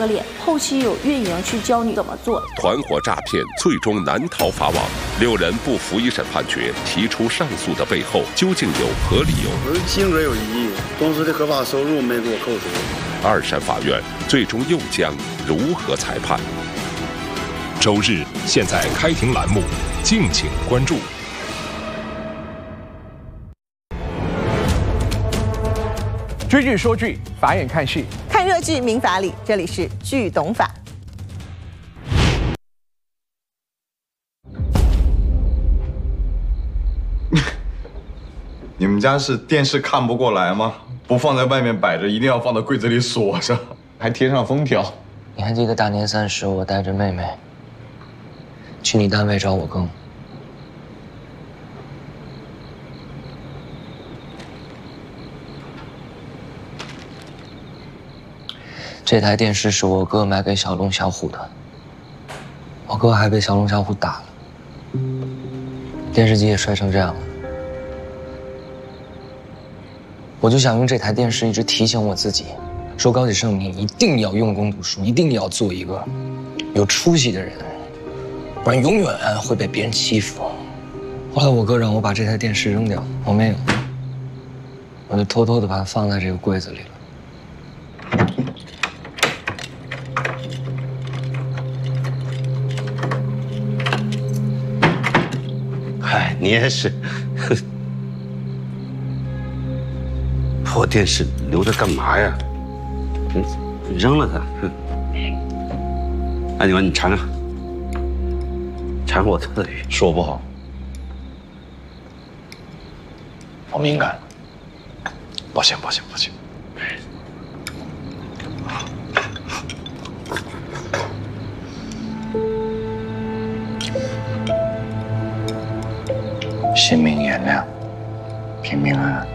个脸，后期有运营去教你怎么做。 团伙诈骗最终难逃法网，6人不服一审判决，提出上诉的背后究竟有何理由？ 我的性格有异议，公司的合法收入没给我扣除。 2审法院最终又将如何裁判？ 周日现在开庭栏目，敬请关注。 追剧说剧，法眼看戏， 看热剧民法理，这里是剧懂法。 你们家是电视看不过来吗？不放在外面摆着，一定要放到柜子里锁上，还贴上封条。 你还记得大年30我带着妹妹去你单位找我哥？这台电视是我哥买给小龙小虎的，我哥还被小龙小虎打了，电视机也摔成这样了。我就想用这台电视一直提醒我自己，说高启盛你一定要用功读书，一定要做一个有出息的人，不然永远会被别人欺负。后来我哥让我把这台电视扔掉，我没有，我就偷偷的把它放在这个柜子里了。 嗨，你也是，破电视留着干嘛呀？扔了它。哎，你尝尝，尝我做的鱼， 说不好。 好敏感，抱歉。 心明眼亮，平平安安。